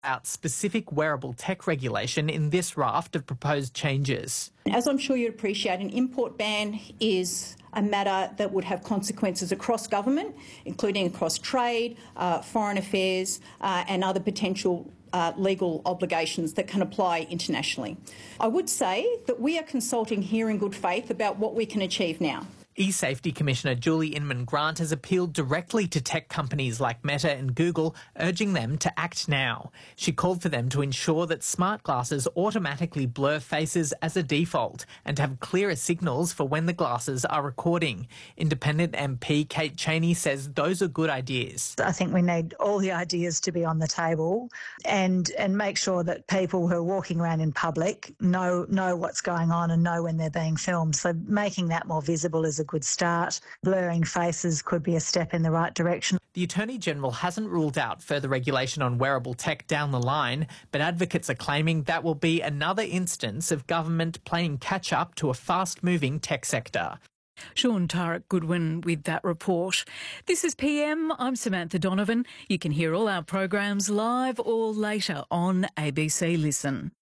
out specific wearable tech regulation in this raft of proposed changes. As I'm sure you'd appreciate, an import ban is a matter that would have consequences across government, including across trade, foreign affairs, and other potential legal obligations that can apply internationally. I would say that we are consulting here in good faith about what we can achieve now. eSafety Commissioner Julie Inman-Grant has appealed directly to tech companies like Meta and Google, urging them to act now. She called for them to ensure that smart glasses automatically blur faces as a default and to have clearer signals for when the glasses are recording. Independent MP Kate Chaney says those are good ideas. I think we need all the ideas to be on the table and make sure that people who are walking around in public know what's going on and know when they're being filmed. So making that more visible is a good start. Blurring faces could be a step in the right direction. The Attorney-General hasn't ruled out further regulation on wearable tech down the line, but advocates are claiming that will be another instance of government playing catch-up to a fast-moving tech sector. Sean Tarek-Goodwin with that report. This is PM. I'm Samantha Donovan. You can hear all our programs live or later on ABC Listen.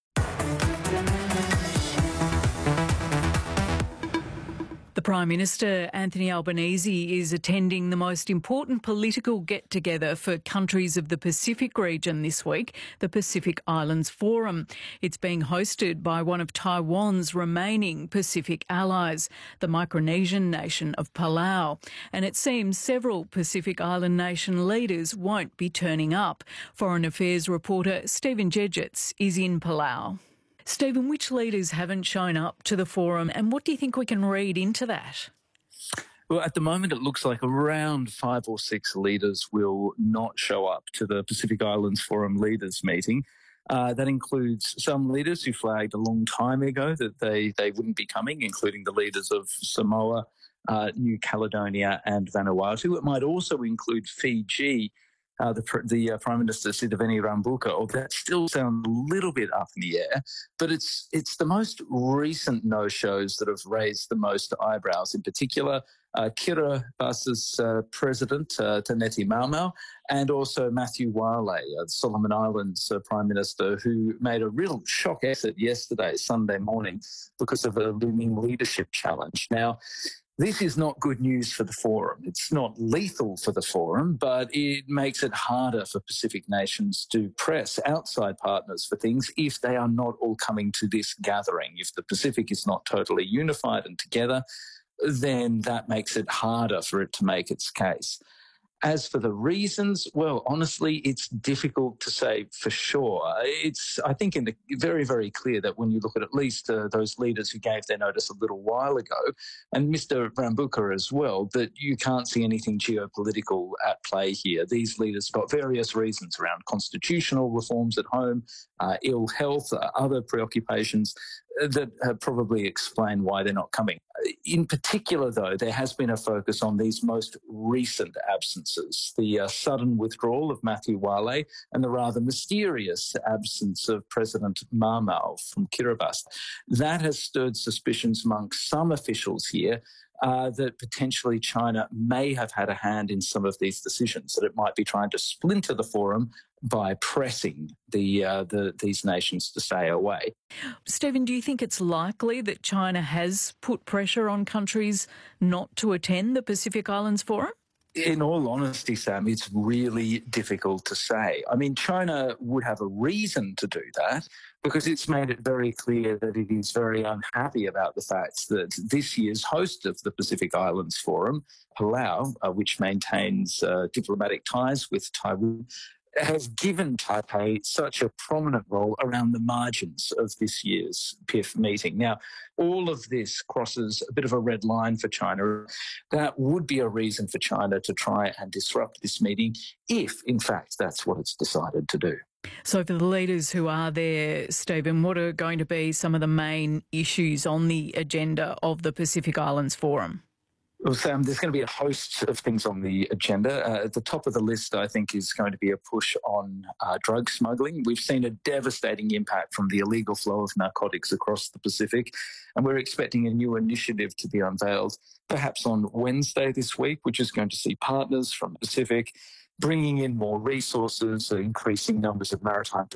The Prime Minister, Anthony Albanese, is attending the most important political get-together for countries of the Pacific region this week, the Pacific Islands Forum. It's being hosted by one of Taiwan's remaining Pacific allies, the Micronesian nation of Palau. And it seems several Pacific Island nation leaders won't be turning up. Foreign Affairs reporter Stephen Jedgetts is in Palau. Stephen, which leaders haven't shown up to the forum and what do you think we can read into that? Well, at the moment, it looks like around 5 or 6 leaders will not show up to the Pacific Islands Forum leaders meeting. That includes some leaders who flagged a long time ago that they wouldn't be coming, including the leaders of Samoa, New Caledonia and Vanuatu. It might also include Fiji. The Prime Minister, Sitiveni Rabuka, although that still sounds a little bit up in the air, but it's the most recent no-shows that have raised the most eyebrows. In particular, Kiribasa's president, Taneti Maumau, and also Matthew Wale, the Solomon Islands Prime Minister, who made a real shock exit yesterday, Sunday morning, because of a looming leadership challenge. Now, this is not good news for the forum. It's not lethal for the forum, but it makes it harder for Pacific nations to press outside partners for things if they are not all coming to this gathering. If the Pacific is not totally unified and together, then that makes it harder for it to make its case. As for the reasons, well, honestly, it's difficult to say for sure. I think, very, very clear that when you look at least those leaders who gave their notice a little while ago, and Mr. Rabuka as well, that you can't see anything geopolitical at play here. These leaders got various reasons around constitutional reforms at home, ill health, other preoccupations that probably explain why they're not coming. In particular, though, there has been a focus on these most recent absences, the sudden withdrawal of Matthew Wale and the rather mysterious absence of President Maumau from Kiribati. That has stirred suspicions amongst some officials here that potentially China may have had a hand in some of these decisions, that it might be trying to splinter the forum by pressing these nations to stay away. Stephen, do you think it's likely that China has put pressure on countries not to attend the Pacific Islands Forum? In all honesty, Sam, it's really difficult to say. I mean, China would have a reason to do that because it's made it very clear that it is very unhappy about the fact that this year's host of the Pacific Islands Forum, Palau, which maintains diplomatic ties with Taiwan, has given Taipei such a prominent role around the margins of this year's PIF meeting. Now, all of this crosses a bit of a red line for China. That would be a reason for China to try and disrupt this meeting if, in fact, that's what it's decided to do. So for the leaders who are there, Stephen, what are going to be some of the main issues on the agenda of the Pacific Islands Forum? Well, Sam, there's going to be a host of things on the agenda. At the top of the list, I think, is going to be a push on drug smuggling. We've seen a devastating impact from the illegal flow of narcotics across the Pacific, and we're expecting a new initiative to be unveiled perhaps on Wednesday this week, which is going to see partners from the Pacific bringing in more resources, increasing numbers of maritime